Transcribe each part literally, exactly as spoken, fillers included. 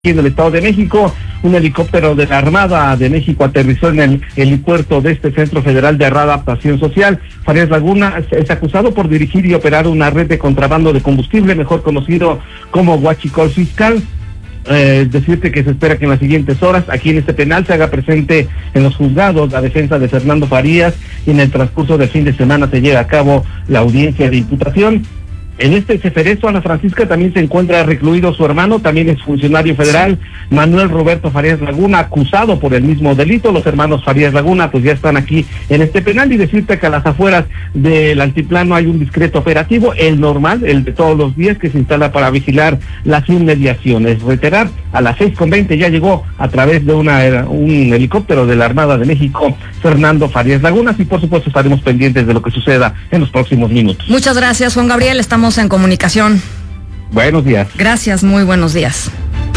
en el Estado de México. Un helicóptero de la Armada de México aterrizó en el helipuerto de este Centro Federal de Readaptación Social. Farías Laguna es acusado por dirigir y operar una red de contrabando de combustible, mejor conocido como huachicol fiscal. Eh, decirte que se espera que en las siguientes horas aquí en este penal se haga presente en los juzgados la defensa de Fernando Farías y en el transcurso del fin de semana se lleve a cabo la audiencia de imputación. En este ceferezo, Ana Francisca, también se encuentra recluido su hermano, también es funcionario federal, Manuel Roberto Farías Laguna, acusado por el mismo delito. Los hermanos Farías Laguna pues ya están aquí en este penal, y decirte que a las afueras del altiplano hay un discreto operativo, el normal, el de todos los días, que se instala para vigilar las inmediaciones. Reiterar, a las seis con veinte ya llegó a través de una un helicóptero de la Armada de México Fernando Farías Laguna, y por supuesto estaremos pendientes de lo que suceda en los próximos minutos. Muchas gracias, Juan Gabriel, estamos en comunicación. Buenos días. Gracias, muy buenos días.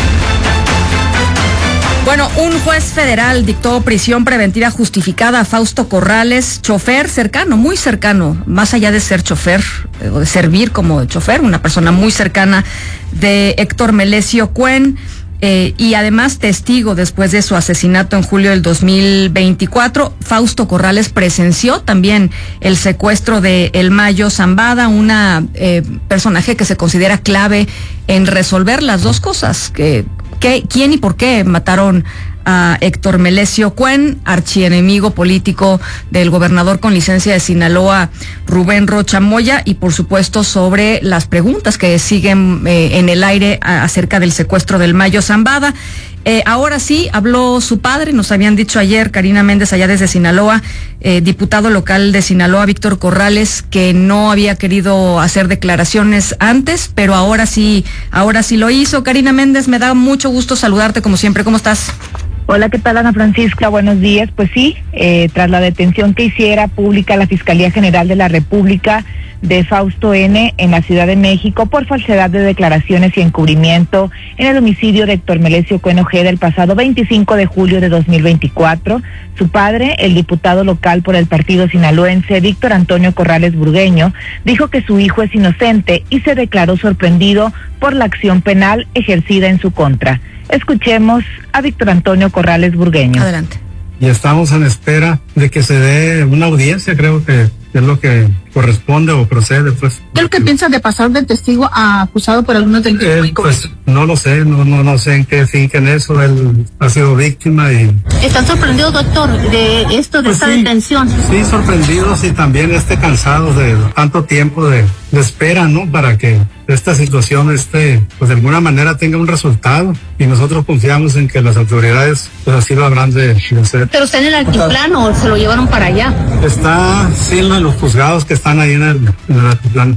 Bueno, un juez federal dictó prisión preventiva justificada a Fausto Corrales, chofer cercano, muy cercano, más allá de ser chofer, o de servir como chofer, una persona muy cercana de Héctor Melesio Cuen. Eh, y además testigo después de su asesinato en julio del dos mil veinticuatro. Fausto Corrales presenció también el secuestro de El Mayo Zambada, una eh, personaje que se considera clave en resolver las dos cosas, que, que quién y por qué mataron a Héctor Melesio Cuen, archienemigo político del gobernador con licencia de Sinaloa, Rubén Rocha Moya, y por supuesto sobre las preguntas que siguen eh, en el aire a, acerca del secuestro del Mayo Zambada. Eh, ahora sí, habló su padre, nos habían dicho ayer, Karina Méndez, allá desde Sinaloa, eh, diputado local de Sinaloa, Víctor Corrales, que no había querido hacer declaraciones antes, pero ahora sí, ahora sí lo hizo. Karina Méndez, me da mucho gusto saludarte como siempre, ¿cómo estás? Hola, ¿qué tal, Ana Francisca? Buenos días. Pues sí, eh, tras la detención que hiciera pública la Fiscalía General de la República de Fausto N. en la Ciudad de México por falsedad de declaraciones y encubrimiento en el homicidio de Héctor Melesio Cuen Ojeda el pasado veinticinco de julio de dos mil veinticuatro, su padre, el diputado local por el partido sinaloense Víctor Antonio Corrales Burgueño, dijo que su hijo es inocente y se declaró sorprendido por la acción penal ejercida en su contra. Escuchemos a Víctor Antonio Corrales Burgueño. Adelante. Y estamos en espera de que se dé una audiencia, creo que es lo que corresponde o procede, pues. ¿Qué es lo que piensas de pasar de testigo a acusado por algunos delitos? Eh, pues no lo sé, no, no, no sé en qué finquen eso, él ha sido víctima y... ¿Están sorprendidos, doctor, de esto, de pues esta sí, detención? Sí, sorprendidos y también este cansados de tanto tiempo de, de espera, ¿no? Para que esta situación, este, pues de alguna manera tenga un resultado, y nosotros confiamos en que las autoridades, pues así lo habrán de, de hacer. ¿Pero está en el altiplano o se lo llevaron para allá? Está, sí, en los juzgados que están ahí en el, en el altiplano.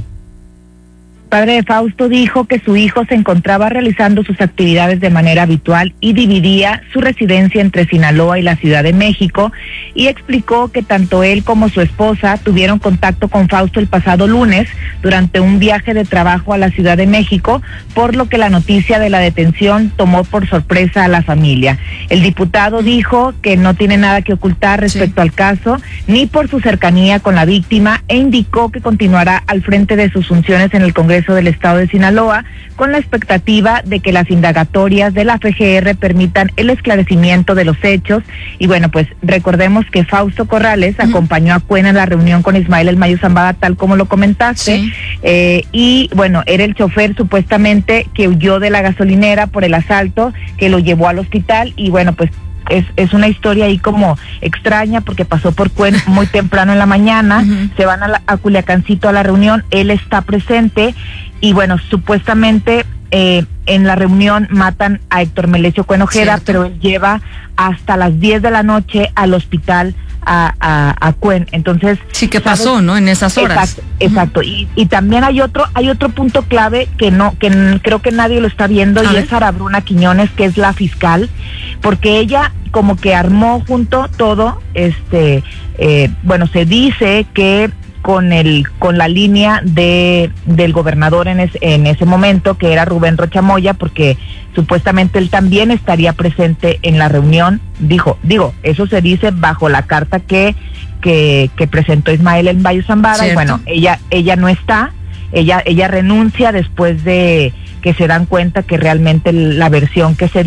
Padre de Fausto dijo que su hijo se encontraba realizando sus actividades de manera habitual y dividía su residencia entre Sinaloa y la Ciudad de México, y explicó que tanto él como su esposa tuvieron contacto con Fausto el pasado lunes durante un viaje de trabajo a la Ciudad de México, por lo que la noticia de la detención tomó por sorpresa a la familia. El diputado dijo que no tiene nada que ocultar respecto sí. al caso, ni por su cercanía con la víctima, e indicó que continuará al frente de sus funciones en el Congreso del Estado de Sinaloa, con la expectativa de que las indagatorias de la F G R permitan el esclarecimiento de los hechos. Y bueno, pues recordemos que Fausto Corrales uh-huh. acompañó a Cuen en la reunión con Ismael El Mayo Zambada, tal como lo comentaste, sí. eh, y bueno, era el chofer supuestamente que huyó de la gasolinera por el asalto, que lo llevó al hospital, y bueno, pues Es, es una historia ahí como extraña, porque pasó por Cuen muy temprano en la mañana, uh-huh. se van a, la, a Culiacancito a la reunión, él está presente, y bueno, supuestamente eh, en la reunión matan a Héctor Melesio Cuen Ojeda, ¿cierto? Pero él lleva hasta las diez de la noche al hospital a, a, a Cuen. Entonces sí, ¿qué pasó, ¿sabes? ¿No? En esas horas. Exacto, exacto. Uh-huh. y, y también hay otro, hay otro punto clave que no, que n- creo que nadie lo está viendo, a y ver. es Sara Bruna Quiñones, que es la fiscal, porque ella como que armó junto todo, este, eh, bueno, se dice que con el con la línea de del gobernador en, es, en ese momento, que era Rubén Rocha Moya, porque supuestamente él también estaría presente en la reunión, dijo, digo, eso se dice bajo la carta que que, que presentó Ismael El Mayo Zambada, y bueno, ella ella no está, ella ella renuncia después de que se dan cuenta que realmente la versión que se